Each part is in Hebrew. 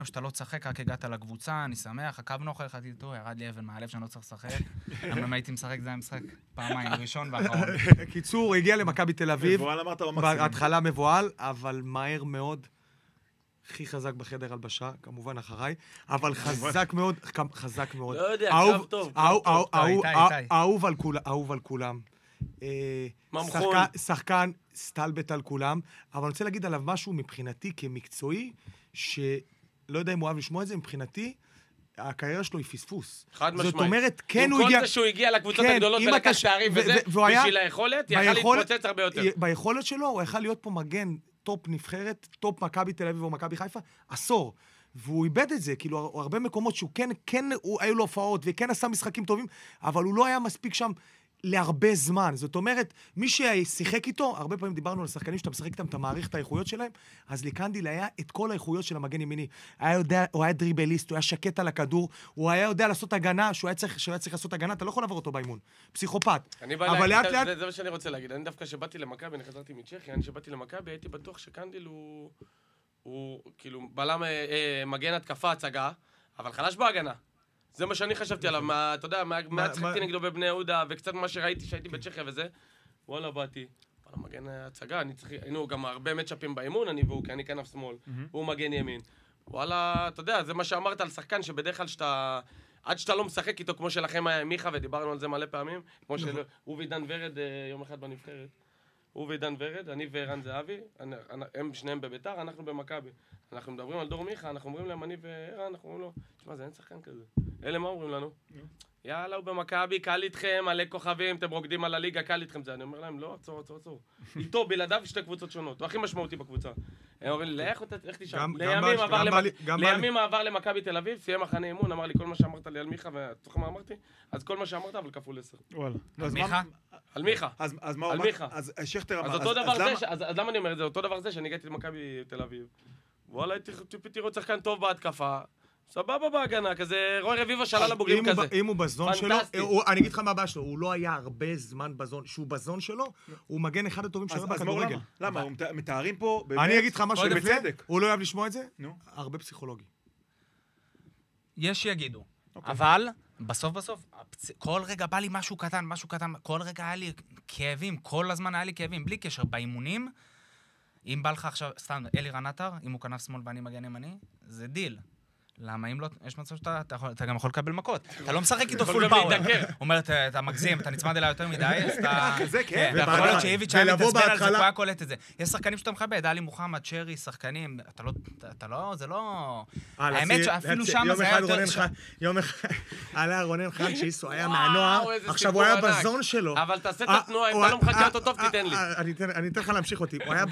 שאתה לא תשחק, רק הגעת לקבוצה, אני שמח, עקבנו אחריך, איתו, ירד לי אבן מהלב שאני לא צריך לשחק. אם הייתי משחק, זה היה משחק פעמיים, ראשון ואחרון. קיצור, הגיע למכבי תל אביב, מבועל אמרת במקסימום. בהתחלה מבועל, אבל מהר מאוד, הכי חזק בחדר הלבשה, כמובן אחריי, אבל חזק מאוד, חזק מאוד. לא יודע, קרב טוב. אהוב על כולם. ממחון. שחקן סטלבט על כולם, אבל אני רוצה להגיד עליו משהו מבחינתי כמקצועי, שלא יודע אם הוא אוהב לשמוע את זה, מבחינתי, הקריירה שלו היא פספוס. חד משמעית. זאת אומרת, כן הוא הגיע... עם כל זה שהוא הגיע לקבוצות הגדולות ולקח שערים וזה, בשביל היכולת, יכל להתפוצץ הרבה יותר. ביכולת שלו, הוא יכל להיות פה מגן טופ נבחרת, טופ מכבי תל אביב או מכבי חיפה, עשור. והוא איבד את זה, כאילו, הרבה מקומות שהוא כן, היו לו הופעות, וכן עשה משחקים טובים, אבל הוא לא היה מספיק שם להרבה זמן. זאת אומרת, מי ששיחק איתו, הרבה פעמים דיברנו על שחקנים שאתה משחק איתם, אתה מעריך את האיכויות שלהם, אז לקנדיל היה את כל האיכויות של המגן ימיני. הוא היה דריבליסט, הוא היה שקט על הכדור, הוא היה יודע לעשות הגנה, שהוא היה צריך לעשות הגנה, אתה לא יכול לעבור אותו באימון. פסיכופת. אבל לאט לאט... זה מה שאני רוצה להגיד. אני דווקא שבאתי למכבי, אני חזרתי מצ'כיה, אני שבאתי למכבי, הייתי בטוח שקנדיל הוא כאילו בלם מגן התקפה הצגה, אבל חלש בהגנה. זה מה שאני חשבתי עליו, אתה יודע, מהצחקתי נגדו בבני יהודה, וקצת מה שראיתי שהייתי בצ'כיה וזה, וואלה, באתי, מגן הצגה, היינו גם הרבה מצ'אפים באימון, אני והוא, כי אני כנף שמאל, הוא מגן ימין. וואלה, אתה יודע, זה מה שאמרת על שחקן, שבדרך כלל עד שאתה לא משחק איתו, כמו שלכם היה מיכה, ודיברנו על זה מלא פעמים, כמו שהוא ועידן ורד יום אחד בנבחרת. הוא ועידן ורד, אני וערן זהבי, הם שניהם בביתר, אנחנו במכבי. אנחנו מדברים על דור מיכה, אנחנו אומרים להם, אני וערן, אנחנו אומרים לו, תשמע, זה אין שחקן כזה. אלה מה אומרים לנו? יאללה, הוא במכבי, קל איתכם, מלא כוכבים, אתם רוקדים על הליגה, קל איתכם זה. אני אומר להם, לא, עצור. איתו, בלעדיו, שתי קבוצות שונות. הוא הכי משמעותי בקבוצה. הם אומרים לי, לך תשאל. לימים עבר למכבי תל אביב, סיים מחנה אימון, אמר לי כל מה שאמרת לי על מיכה, ותוך מה אמרתי? אז כל מה שאמרת, אבל כפול 10. וואלה. על מיכה. אז מה הוא אמר? אז שכטר אמר. אז אותו דבר זה, אז למה אני אומר את זה? אותו דבר זה שאני הגעתי למכבי תל אביב. וואלה, הייתי רוצה שחקן טוב בהתקפה. סבבה בהגנה, כזה רוי רביבו שלל הבוגרים כזה. אם הוא בזון שלו, אני אגיד לך מה הבעיה שלו, הוא לא היה הרבה זמן בזון, שהוא בזון שלו, הוא מגן אחד הטובים שלו בכדורגל. למה? מתארים פה באמת... אני אגיד לך משהו לפני, בצדק. הוא לא אוהב לשמוע את זה? הרבה פסיכולוגי. יש שיגידו, אבל בסוף, כל רגע בא לי משהו קטן, כל רגע היה לי כאבים, כל הזמן היה לי כאבים, בלי קשר, באימונים, אם בא לך עכשיו, סתם, אלירן עטר, אם הוא כנף שמאל ואני מגן ימני, זה דיל. למה אם לא, יש מצב שאתה גם יכול לקבל מכות. אתה לא משחק איתו פול פאוור. הוא אומר, אתה מגזים, אתה נצמד אליי יותר מדי, אז אתה... זה כן. ויכול להיות שאיביץ' היה מתעצבן על זה, הוא היה קולט את זה. יש שחקנים שאתה מכבד, עלי מוחמד, שרי, שחקנים, אתה לא, זה לא... האמת שאפילו שם זה היה יותר... יום אחד, עלה רונן חן שיסו היה מהנוער, עכשיו הוא היה בזון שלו. אבל תעשה את התנועה, אם אתה לא מחכה אותו טוב, תיתן לי. אני אתן לך להמשיך אותי. הוא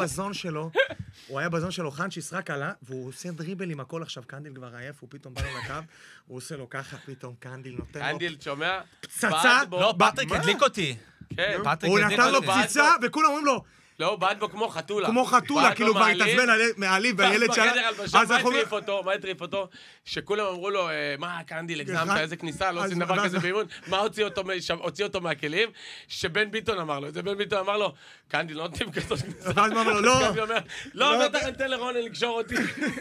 היה בזון שלו, חן שיסרק עלה, והוא עושה דריבל עם הכל עכשיו, קנדיל כבר עייף, הוא פתאום בא לו לקו, הוא עושה לו ככה, פתאום קנדיל נותן לו... קנדיל, שומע? פצצה! לא, פטריק הדליק אותי. הוא נתן לו פציצה, וכולם אומרים לו... לא, הוא בעט בו כמו חתולה. כמו חתולה, כאילו כבר התעצבן מעליב, והילד שלה... מה הטריף אותו? שכולם אמרו לו, מה, קנדיל, הגזמת, איזה כניסה, לא עושים דבר כזה באימון. מה הוציא אותו מהכלים? שבן ביטון אמר לו. איזה בן ביטון אמר לו, קנדיל, לא נותנים כזאת כניסה. ואז מה אמר לו, לא. לא, בטח אני אתן לרונן לקשור אותי.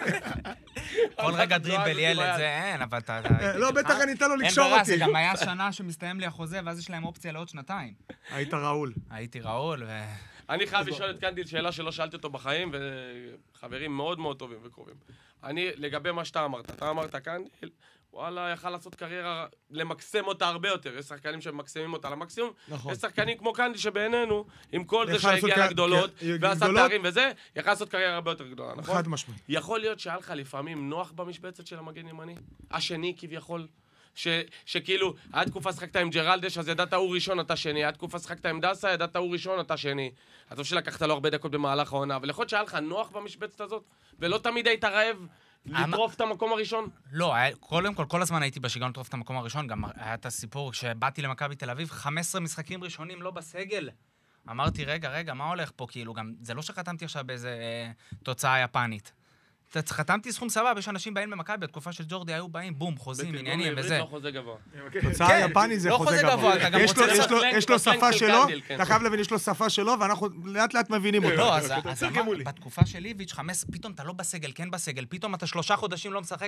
כל רגע דריבל ילד, זה אין, אבל אתה... לא, בטח אני אתן לו לקשור אותי. אין ברע, זה גם היה שנה שמסתיים לי החוזה, ואז יש להם אופציה לעוד שנתיים. היית ראול. הייתי ראול, אני חייב לשאול את קנדיל שאלה שלא שאלתי אותו בחיים, וחברים מאוד מאוד טובים וקרובים. אני, לגבי מה שאתה אמרת, קנדיל, וואלה, יכל לעשות קריירה, למקסם אותה הרבה יותר. יש שחקנים שמקסמים אותה למקסימום. יש שחקנים כמו קנדיל שבעינינו, עם כל זה שהגיע לגדולות, ועשה תארים וזה, יכל לעשות קריירה הרבה יותר גדולה, נכון? חד משמעית. יכול להיות שהיה לך לפעמים נוח במשבצת של המגן ימני? השני כביכול? שכאילו, היה תקופה שחקת עם ג'רלדש, אז ידעת הוא ראשון, אתה שני. היה תקופה שחקת עם דסה, ידעת הוא ראשון, אתה שני. אז טוב שלקחת לו הרבה דקות במהלך העונה, אבל יכול להיות שהיה לך נוח במשבצת הזאת, ולא תמיד היית רעב לטרוף את המקום הראשון? לא, קודם כל הזמן הייתי בשיגעון לטרוף את המקום הראשון, גם היה את הסיפור, כשבאתי למכבי תל אביב, 15 משחקים ראשונים לא בסגל. אמרתי, רגע, מה הולך פה? כאילו, גם, זה לא שחתמתי עכשיו באיזה תוצאה יפנית. חתמתי סכום סבבה, יש אנשים באים במכבי, בתקופה של ג'ורדי היו באים, בום, חוזים, עניינים וזה. לא חוזה גבוה. תוצאה יפני זה לא חוזה חוזה גבוה. גבוה, אתה גם רוצה יש לו שפה של שלו, קנדיל, כן. אתה חייב להבין, יש לו שפה שלו, ואנחנו לאט לאט מבינים אותו. לא, אז בתקופה של איביץ', פתאום אתה לא בסגל, כן בסגל, פתאום אתה 3 חודשים לא משחק,